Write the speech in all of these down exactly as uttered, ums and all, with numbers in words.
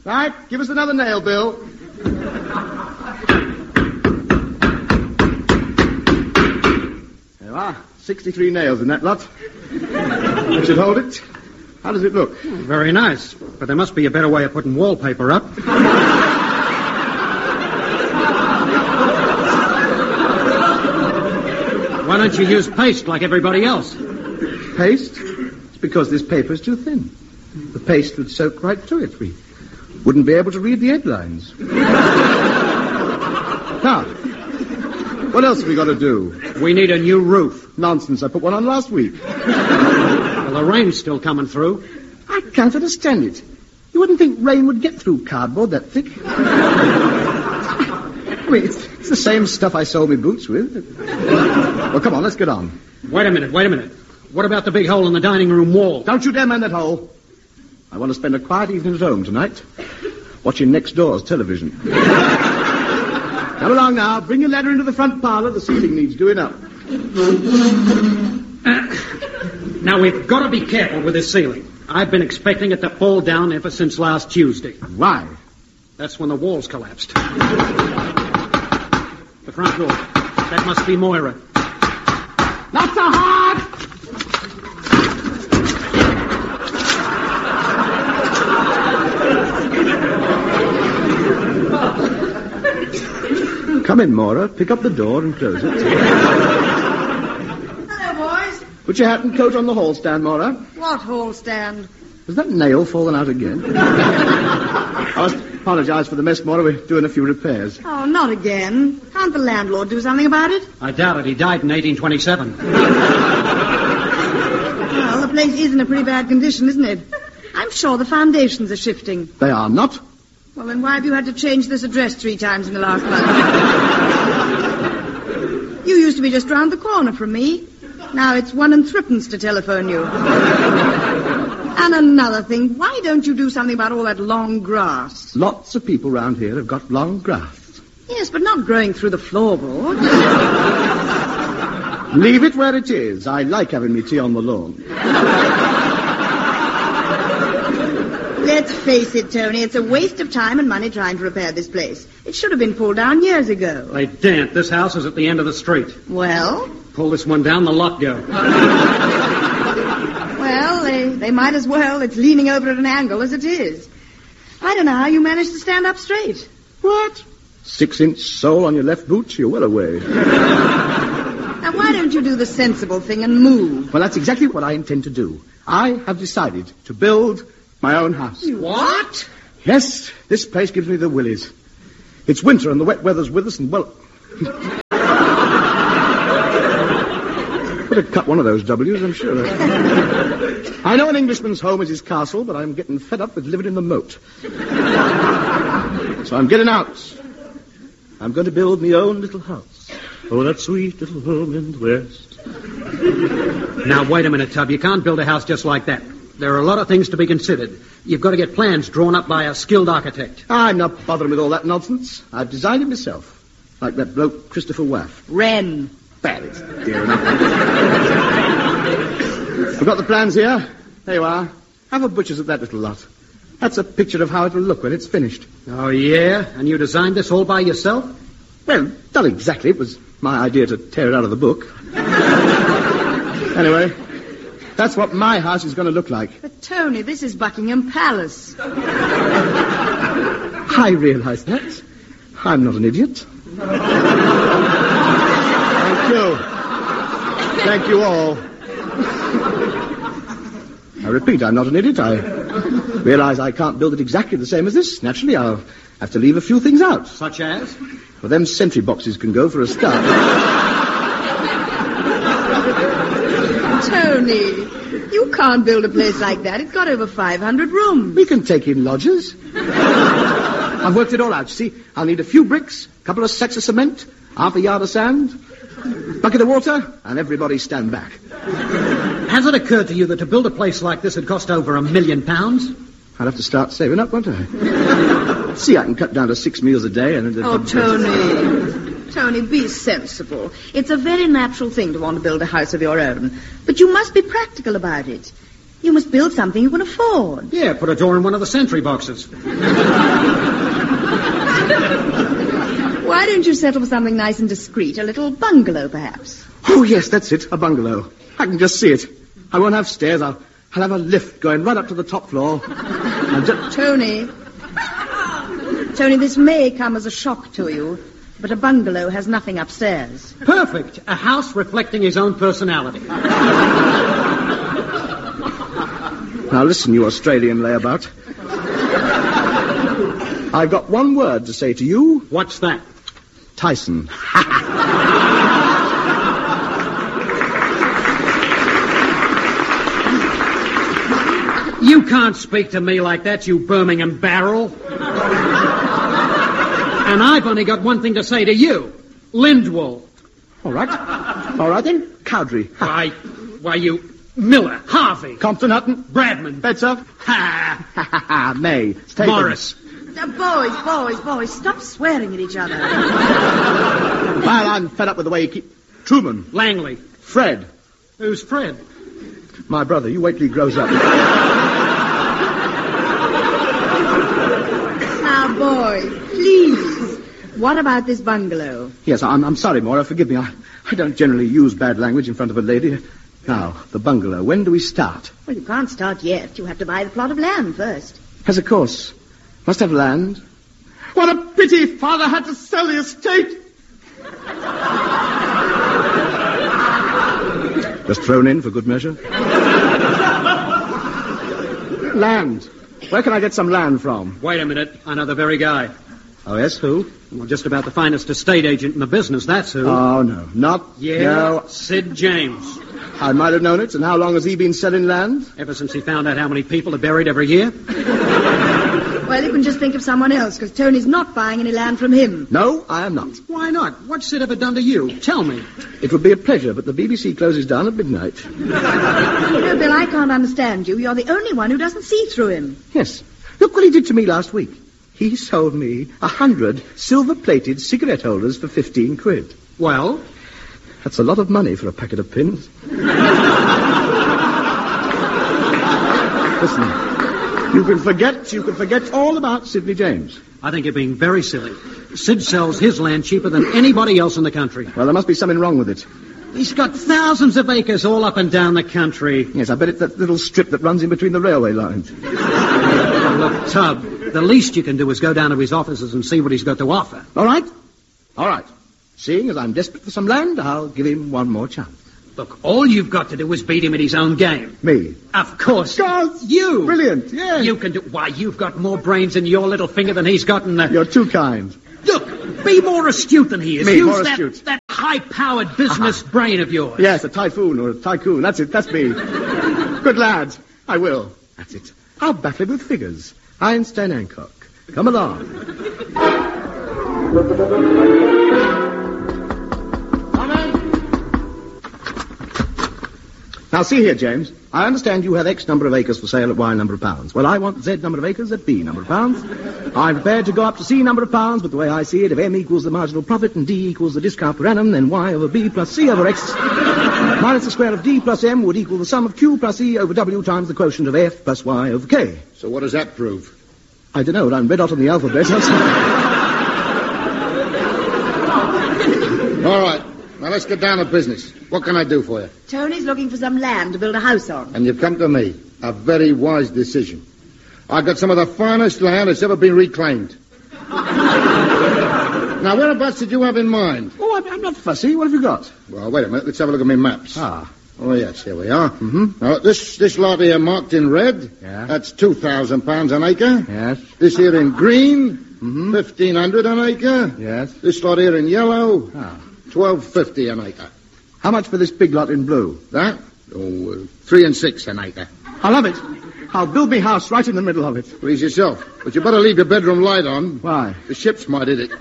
Right, give us another nail, Bill. There you are. sixty-three nails in that lot. That should hold it. How does it look? Oh, very nice. But there must be a better way of putting wallpaper up. Why don't you use paste like everybody else? Paste? It's because this paper is too thin. The paste would soak right through it. We wouldn't be able to read the headlines. Now, what else have we got to do? We need a new roof. Nonsense. I put one on last week. Well, the rain's still coming through. I can't understand it. You wouldn't think rain would get through cardboard that thick. I mean, it's, it's the same stuff I sold me boots with. Well, come on, let's get on. Wait a minute, wait a minute. What about the big hole in the dining room wall? Don't you dare mend that hole. I want to spend a quiet evening at home tonight, watching next door's television. Come along now. Bring your ladder into the front parlour. The ceiling needs doing up. Uh, now, we've got to be careful with this ceiling. I've been expecting it to fall down ever since last Tuesday. Why? That's when the walls collapsed. The front door. That must be Moira. Not so hard! Come in, Moira. Pick up the door and close it. Hello, boys. Put your hat and coat on the hall stand, Moira. What hall stand? Has that nail fallen out again? I must apologise for the mess, Moira. We're doing a few repairs. Oh, not again. Can't the landlord do something about it? I doubt it. He died in eighteen twenty-seven. Well, the place is in a pretty bad condition, isn't it? I'm sure the foundations are shifting. They are not. Well, then why have you had to change this address three times in the last month? You used to be just round the corner from me. Now it's one and threepence to telephone you. And another thing, why don't you do something about all that long grass? Lots of people round here have got long grass. Yes, but not growing through the floorboards. Leave it where it is. I like having me tea on the lawn. Let's face it, Tony, it's a waste of time and money trying to repair this place. It should have been pulled down years ago. They daren't. This house is at the end of the street. Well? Pull this one down, the lot go. Well, they, they might as well. It's leaning over at an angle as it is. I don't know how you managed to stand up straight. What? Six-inch sole on your left boot? You're well away. Now, why don't you do the sensible thing and move? Well, that's exactly what I intend to do. I have decided to build my own house. What? Yes, this place gives me the willies. It's winter and the wet weather's with us and, well... Better cut one of those W's, I'm sure. I know an Englishman's home is his castle, but I'm getting fed up with living in the moat. So I'm getting out. I'm going to build my own little house. Oh, that sweet little home in the west. Now, wait a minute, Tub. You can't build a house just like that. There are a lot of things to be considered. You've got to get plans drawn up by a skilled architect. I'm not bothering with all that nonsense. I've designed it myself. Like that bloke Christopher Waff. Wren. Bad, it's dear enough. We've got the plans here. There you are. Have a butcher's at that little lot. That's a picture of how it'll look when it's finished. Oh, yeah? And you designed this all by yourself? Well, not exactly. It was my idea to tear it out of the book. Anyway, that's what my house is going to look like. But, Tony, this is Buckingham Palace. I realize that. I'm not an idiot. Thank you. Thank you all. I repeat, I'm not an idiot. I realize I can't build it exactly the same as this. Naturally, I'll have to leave a few things out. Such as? Well, them sentry boxes can go for a start. Tony, you can't build a place like that. It's got over five hundred rooms. We can take in lodgers. I've worked it all out, you see. I'll need a few bricks, a couple of sacks of cement, half a yard of sand, bucket of water, and everybody stand back. Has it occurred to you that to build a place like this would cost over a million pounds? I'd have to start saving up, won't I? See, I can cut down to six meals a day and... Oh, Tony. Tony, be sensible. It's a very natural thing to want to build a house of your own. But you must be practical about it. You must build something you can afford. Yeah, put a door in one of the sentry boxes. Why don't you settle for something nice and discreet? A little bungalow, perhaps? Oh, yes, that's it. A bungalow. I can just see it. I won't have stairs. I'll, I'll have a lift going right up to the top floor. And just... Tony. Tony, this may come as a shock to you, but a bungalow has nothing upstairs. Perfect. A house reflecting his own personality. Now listen, you Australian layabout. I've got one word to say to you. What's that? Tyson. You can't speak to me like that, you Birmingham barrel. And I've only got one thing to say to you. Lindwall. All right. All right, then. Cowdrey. Why, why, you... Miller. Harvey. Compton, Hutton. Bradman. Betzer. Ha! Ha, ha, ha. May. Statham. Morris. Now, boys, boys, boys, stop swearing at each other. Well, I'm fed up with the way you keep... Truman. Langley. Fred. Who's Fred? My brother. You wait till he grows up. Now, boys, please. What about this bungalow? Yes, I'm, I'm sorry, Maura. Forgive me. I, I don't generally use bad language in front of a lady. Now, the bungalow. When do we start? Well, you can't start yet. You have to buy the plot of land first. Yes, of course. Must have land. What a pity Father had to sell the estate. Just thrown in for good measure. Land. Where can I get some land from? Wait a minute. I know the very guy. Oh, yes, who? Well, just about the finest estate agent in the business, that's who. Oh, no. Not... Yeah, no. Sid James. I might have known it. And how long has he been selling land? Ever since he found out how many people are buried every year. Well, you can just think of someone else, because Tony's not buying any land from him. No, I am not. Why not? What's Sid ever done to you? Tell me. It would be a pleasure, but the B B C closes down at midnight. No, Bill, I can't understand you. You're the only one who doesn't see through him. Yes. Look what he did to me last week. He sold me a hundred silver-plated cigarette holders for fifteen quid. Well? That's a lot of money for a packet of pins. Listen, you can forget, you can forget all about Sidney James. I think you're being very silly. Sid sells his land cheaper than anybody else in the country. Well, there must be something wrong with it. He's got thousands of acres all up and down the country. Yes, I bet it's that little strip that runs in between the railway lines. Oh, look, Tub, the least you can do is go down to his offices and see what he's got to offer. All right. All right. Seeing as I'm desperate for some land, I'll give him one more chance. Look, all you've got to do is beat him at his own game. Me? Of course. God! You! Brilliant, yes. You can do... Why, you've got more brains in your little finger than he's got in the... You're too kind. Look, be more astute than he is. Me, Use more that, astute. that high-powered business uh-huh. brain of yours. Yes, a typhoon or a tycoon. That's it. That's me. Good lad. I will. That's it. I'll battle with figures. Einstein Hancock. Come along. Come in. Now, see here, James. I understand you have X number of acres for sale at Y number of pounds. Well, I want Z number of acres at B number of pounds. I'm prepared to go up to C number of pounds, but the way I see it, if M equals the marginal profit and D equals the discount per annum, then Y over B plus C over X minus the square of D plus M would equal the sum of Q plus E over W times the quotient of F plus Y over K. So what does that prove? I don't know. I'm read out on the alphabet. All right. Now, let's get down to business. What can I do for you? Tony's looking for some land to build a house on. And you've come to me. A very wise decision. I've got some of the finest land that's ever been reclaimed. Now, whereabouts did you have in mind? Oh, I'm, I'm not fussy. What have you got? Well, wait a minute. Let's have a look at my maps. Ah. Oh, yes, here we are. Mm-hmm. Now, this this lot here marked in red, yeah. That's two thousand pounds an acre. Yes. This here in green, mm-hmm. fifteen hundred an acre. Yes. This lot here in yellow, ah. twelve fifty an acre. How much for this big lot in blue? That? Oh, uh, three and six an acre. I love it. I'll build me house right in the middle of it. Please yourself. But you better leave your bedroom light on. Why? The ships might hit it.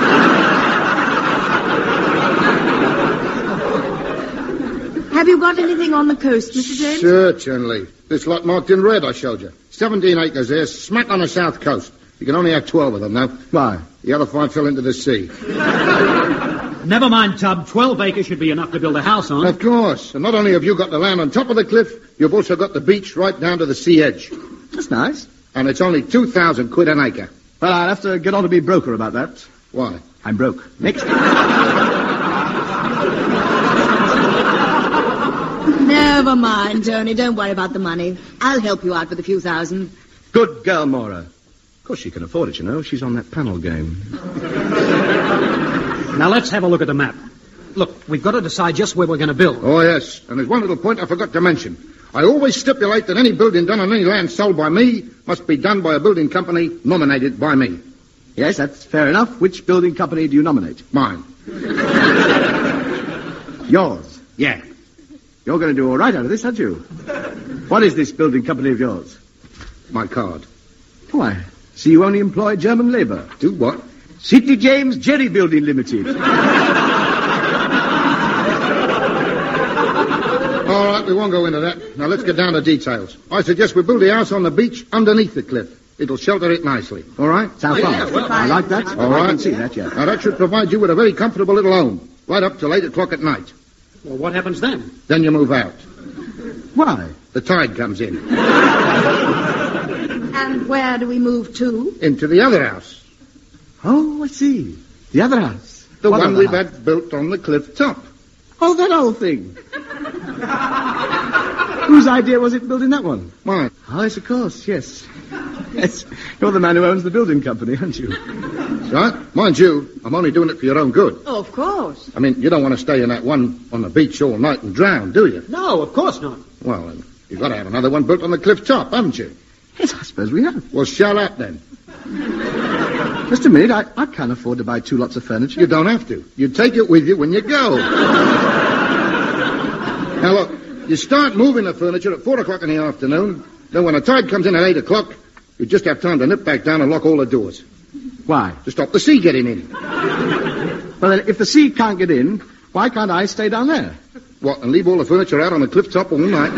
Have you got anything on the coast, Mister James? Certainly. This lot marked in red I showed you. Seventeen acres there, smack on the south coast. You can only have twelve of them, though. Why? The other five fell into the sea. Never mind, Tub. Twelve acres should be enough to build a house on. Of course. And not only have you got the land on top of the cliff, you've also got the beach right down to the sea edge. That's nice. And it's only two thousand quid an acre. Well, I'll have to get on to be broker about that. Why? I'm broke. Next. Never mind, Tony. Don't worry about the money. I'll help you out with a few thousand. Good girl, Mora. Of course, she can afford it, you know. She's on that panel game. Now, let's have a look at the map. Look, we've got to decide just where we're going to build. Oh, yes. And there's one little point I forgot to mention. I always stipulate that any building done on any land sold by me must be done by a building company nominated by me. Yes, that's fair enough. Which building company do you nominate? Mine. Yours? Yeah. You're going to do all right out of this, aren't you? What is this building company of yours? My card. Why, so you only employ German labour? Do what? City James Jerry Building Limited. All right, we won't go into that. Now, let's get down to details. I suggest we build a house on the beach underneath the cliff. It'll shelter it nicely. All right? Sounds Oh, fun. yeah, well, I like that. All right. I can see that, yeah. Now, that should provide you with a very comfortable little home, right up till eight o'clock at night. Well, what happens then? Then you move out. Why? The tide comes in. And where do we move to? Into the other house. Oh, I see. The other house. The What one other we've house? had built on the cliff top. Oh, that old thing. Whose idea was it building that one? Mine. Oh, yes, of course, yes. Yes, you're the man who owns the building company, aren't you? Right? Mind you, I'm only doing it for your own good. Oh, of course. I mean, you don't want to stay in that one on the beach all night and drown, do you? No, of course not. Well, then, you've got to have another one built on the cliff top, haven't you? Yes, I suppose we have. Well, shut up, then. Just a minute, I, I can't afford to buy two lots of furniture. You don't have to. You take it with you when you go. Now, look, you start moving the furniture at four o'clock in the afternoon. Then when the tide comes in at eight o'clock, you just have time to nip back down and lock all the doors Why? to stop the sea getting in. Well, then, if the sea can't get in, why can't I stay down there? What, and leave all the furniture out on the cliff top all night?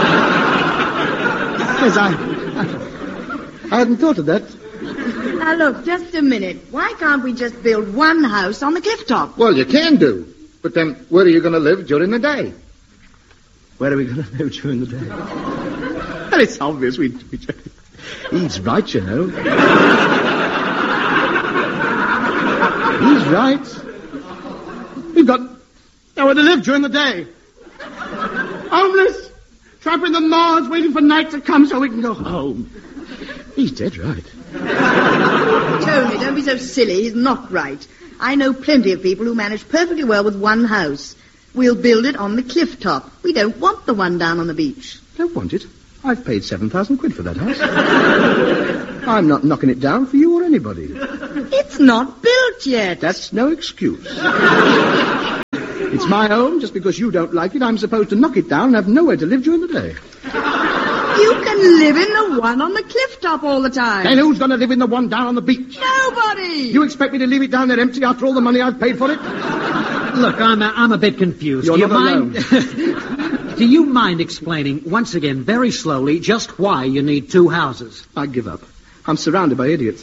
Yes, I... I hadn't thought of that. Now, look, just a minute. Why can't we just build one house on the cliff top? Well, you can do. But then, where are you going to live during the day? Where are we going to live during the day? Well, it's obvious. We, we... He's right, you know. He's right. We've got nowhere to live during the day. Homeless. Trapped in the moors, waiting for night to come so we can go home. He's dead right. Tony, don't be so silly. He's not right. I know plenty of people who manage perfectly well with one house. We'll build it on the cliff top. We don't want the one down on the beach. Don't want it. I've paid seven thousand quid for that house. I'm not knocking it down for you or anybody. It's not built yet. That's no excuse. It's my home. Just because you don't like it, I'm supposed to knock it down and have nowhere to live during the day. You can live in the one on the cliff top all the time. And who's going to live in the one down on the beach? Nobody. You expect me to leave it down there empty after all the money I've paid for it? Look, I'm a, I'm a bit confused. You're Do you not mind? Do you mind explaining once again, very slowly, just why you need two houses? I give up. I'm surrounded by idiots.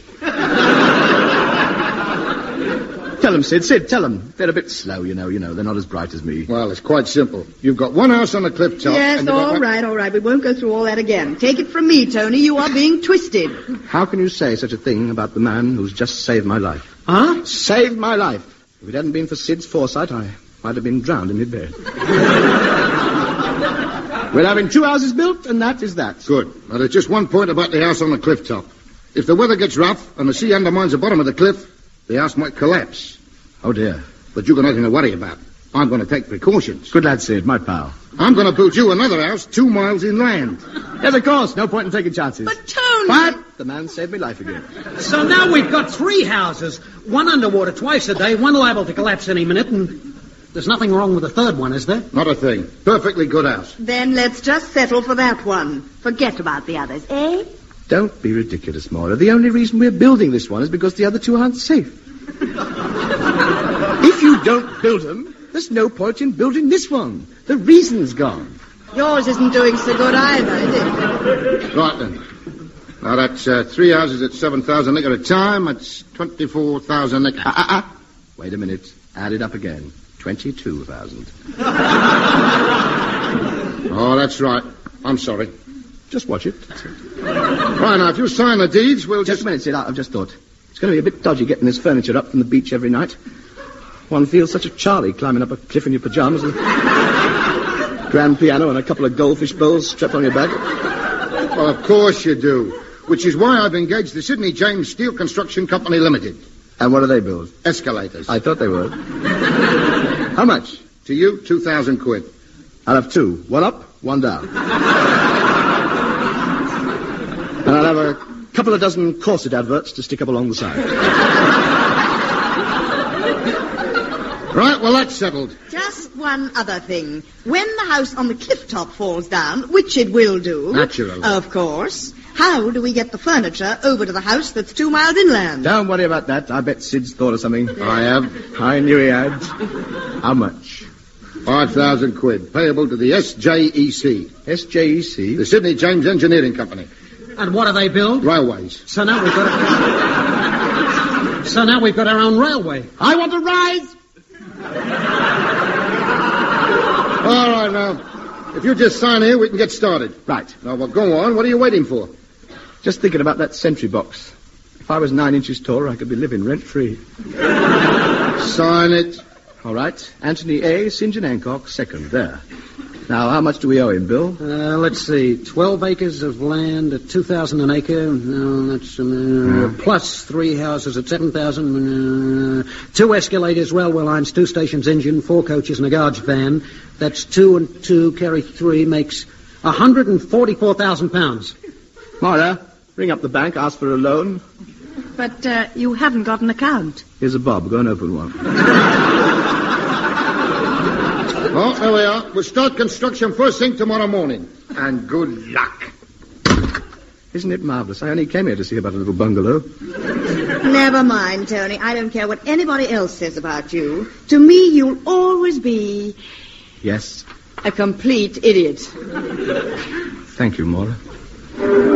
Tell them, Sid. Sid, tell them. They're a bit slow, you know. You know, they're not as bright as me. Well, it's quite simple. You've got one house on the cliff top. Yes, and you've got all one- right, all right. We won't go through all that again. Take it from me, Tony. You are being twisted. How can you say such a thing about the man who's just saved my life? Huh? Saved my life. If it hadn't been for Sid's foresight, I might have been drowned in mid-bed. We're having two houses built, and that is that. Good. Now, there's just one point about the house on the cliff top. If the weather gets rough and the sea undermines the bottom of the cliff, the house might collapse. Oh, dear. But you've got nothing to worry about. I'm going to take precautions. Good lad, Sid, my pal. I'm going to build you another house two miles inland. Yes, of course. No point in taking chances. But, Tony... But the man saved me life again. So now we've got three houses. One underwater twice a day, one liable to collapse any minute, and there's nothing wrong with the third one, is there? Not a thing. Perfectly good house. Then let's just settle for that one. Forget about the others, eh? Don't be ridiculous, Moira. The only reason we're building this one is because the other two aren't safe. If you don't build them, there's no point in building this one. The reason's gone. Yours isn't doing so good either, is it? Right then. Now that's uh, three houses at seven thousand nick at a time. That's twenty-four thousand nick. Ah, ah, ah. Wait a minute. Add it up again. Twenty-two thousand. Oh, that's right. I'm sorry. Just watch it. Right, now, if you sign the deeds, we'll Just just... a minute, Sid. I've just thought. It's going to be a bit dodgy getting this furniture up from the beach every night. One feels such a Charlie climbing up a cliff in your pajamas with a grand piano and a couple of goldfish bowls strapped on your back. Well, of course you do. Which is why I've engaged the Sydney James Steel Construction Company Limited. And what do they build? Escalators. I thought they would. How much? To you, two thousand quid. I'll have two. One up, one down. And I'll have a couple of dozen corset adverts to stick up along the side. Right, well, that's settled. Just one other thing. When the house on the cliff top falls down, which it will do... Naturally. Of course. How do we get the furniture over to the house that's two miles inland? Don't worry about that. I bet Sid's thought of something. I have. I knew he had. How much? Five thousand quid, payable to the S J E C, S J E C? the Sydney James Engineering Company. And what do they build? Railways. So now we've got... so now we've got our own railway. I want to rise! All right, now, if you just sign here, we can get started. Right. Now, well, go on. What are you waiting for? Just thinking about that sentry box. If I was nine inches taller, I could be living rent-free. Sign it. All right. Anthony A. Saint John Hancock, second. There. Now, how much do we owe him, Bill? Uh, let's see, twelve acres of land at two thousand an acre. No, that's uh, Yeah. plus three houses at seven thousand. Uh, two escalators, railway lines, two stations, engine, four coaches, and a gauge van. That's two and two carry three makes a hundred and forty-four thousand pounds. Moira, ring up the bank, ask for a loan. But uh, you haven't got an account. Here's a bob. Go and open one. Oh, there we are. We'll start construction first thing tomorrow morning. And good luck. Isn't it marvellous? I only came here to see about a little bungalow. Never mind, Tony. I don't care what anybody else says about you. To me, you'll always be Yes. a complete idiot. Thank you, Moira.